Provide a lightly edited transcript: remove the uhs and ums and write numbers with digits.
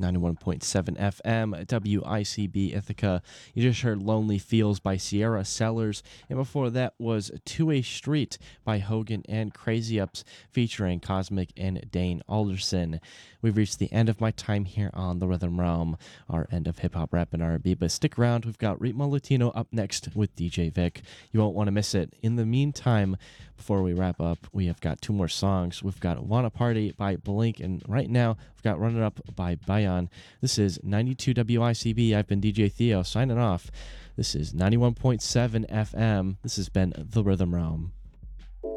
91.7 FM, WICB Ithaca. You just heard Lonely Feels by Sierra Sellers, and before that was Two-Way Street by Hogan and Crazy Ups featuring Cosmic and Dane Alderson. We've reached the end of my time here on the Rhythm Realm, our end of hip-hop, rap, and R&B, but stick around. We've got Ritmo Latino up next with DJ Vic. You won't want to miss it. In the meantime, before we wrap up, we have got two more songs. We've got Wanna Party by Blink, and right now we've got Run It Up by Bayon. This is 92 WICB. I've been DJ Theo signing off. This is 91.7 FM. This has been The Rhythm Realm.